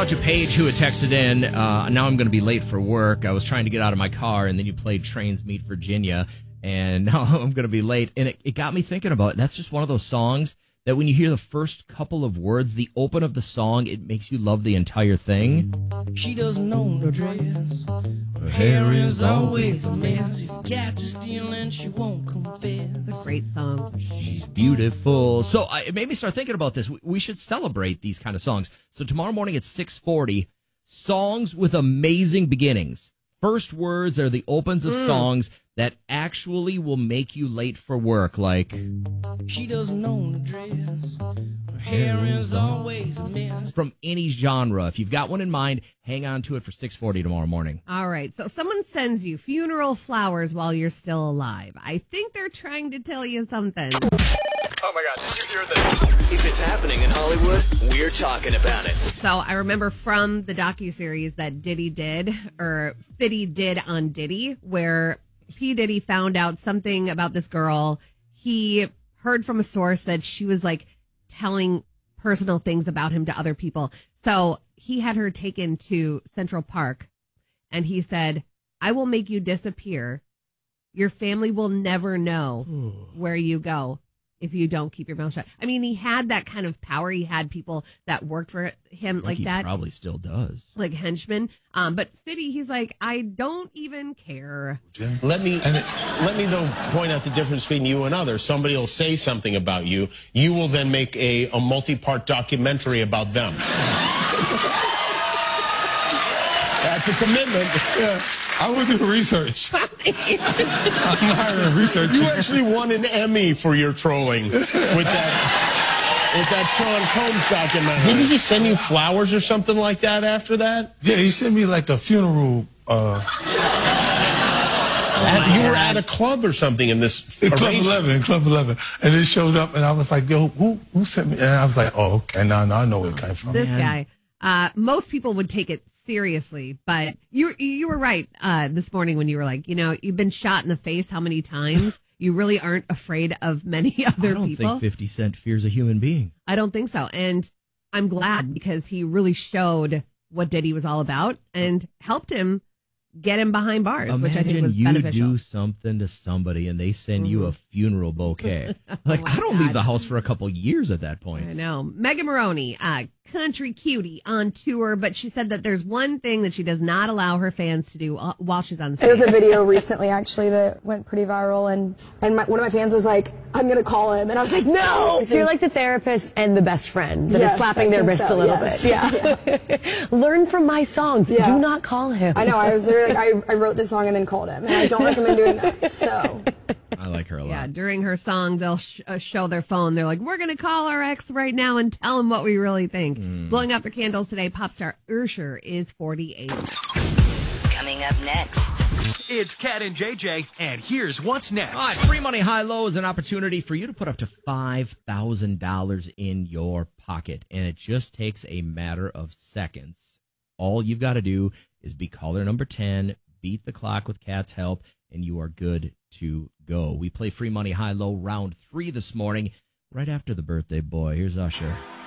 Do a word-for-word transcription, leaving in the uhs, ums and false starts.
out to Paige, who had texted in, uh, now I'm going to be late for work. I was trying to get out of my car, and then you played Trains Meet Virginia, and now I'm going to be late. And it, it got me thinking about it. That's just one of those songs that when you hear the first couple of words, the open of the song, it makes you love the entire thing. She doesn't own her dress. Her hair is always a mess. If you catch her stealing, she won't confess. It's a great song. She's beautiful. So I, it made me start thinking about this. We, we should celebrate these kind of songs. So tomorrow morning at six forty, songs with amazing beginnings. First words are the opens of mm. songs that actually will make you late for work. Like, she doesn't own a dress. Her hair is always a mess. From any genre. If you've got one in mind, hang on to it for six forty tomorrow morning. All right. So someone sends you funeral flowers while you're still alive. I think they're trying to tell you something. Oh my God, did you hear this? If it's happening in Hollywood, we're talking about it. So I remember from the docuseries that Diddy did, or Fiddy did on Diddy, where P. Diddy found out something about this girl. He heard from a source that she was like telling personal things about him to other people. So he had her taken to Central Park, and he said, I will make you disappear. Your family will never know where you go if you don't keep your mouth shut. I mean, he had that kind of power. He had people that worked for him like he that. He probably still does. Like henchmen. Um, but Fiddy, he's like, I don't even care. Let me let me though point out the difference between you and others. Somebody will say something about you. You will then make a, a multi-part documentary about them. That's a commitment. Yeah. I will do the research. I'm hiring research. You actually won an Emmy for your trolling with that with that Sean Combs documentary. Didn't he send you flowers or something like that after that? Yeah, he sent me like a funeral. Uh... At, you were at a club or something in this. In Club eleven, Club eleven, and it showed up, and I was like, "Yo, who who sent me?" And I was like, "Oh, okay, now, now I know where it came from." This guy. Uh, most people would take it seriously, but you you were right uh, this morning when you were like, you know, you've been shot in the face how many times? You really aren't afraid of many other I don't people. think fifty Cent fears a human being. I don't think so. And I'm glad because he really showed what Diddy was all about and helped him get him behind bars, Imagine which I think was you beneficial. do something to somebody and they send mm-hmm. you a funeral bouquet. Like, oh I don't God. leave the house for a couple years at that point. I know. Megan Maroney, uh, country cutie on tour, but she said that there's one thing that she does not allow her fans to do uh, while she's on stage. There was a video recently, actually, that went pretty viral, and, and my, one of my fans was like, I'm going to call him. And I was like, no! So you're like the therapist and the best friend that yes, is slapping their wrist so, a little yes. bit. Yeah. yeah. Learn from my songs. Yeah. Do not call him. I know. I was there, like, I, I wrote this song and then called him. And I don't recommend doing that. So. I like her a lot. Yeah, during her song, they'll sh- uh, show their phone. They're like, we're going to call our ex right now and tell him what we really think. Mm. Blowing out the candles today, pop star Usher is forty-eight. Coming up next. It's Cat and J J, and here's what's next. All right, Free Money High Low is an opportunity for you to put up to five thousand dollars in your pocket, and it just takes a matter of seconds. All you've got to do is be caller number ten, beat the clock with Cat's help, and you are good to go. We play Free Money High Low round three this morning, right after the birthday boy. Here's Usher.